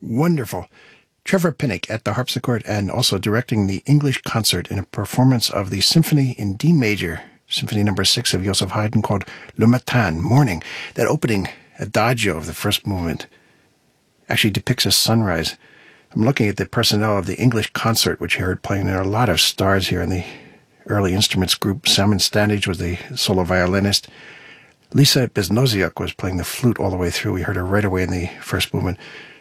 Wonderful. Trevor Pinnock at the harpsichord and also directing the English concert in a performance of the Symphony in D major, Symphony number 6 of Joseph Haydn, called Le Matin, Morning. That opening adagio of the first movement actually depicts a sunrise. I'm looking at the personnel of the English concert, which you heard playing. There are a lot of stars here in the early instruments group. Simon Standage was the solo violinist. Lisa Beznoziuk was playing the flute all the way through. We heard her right away in the first movement.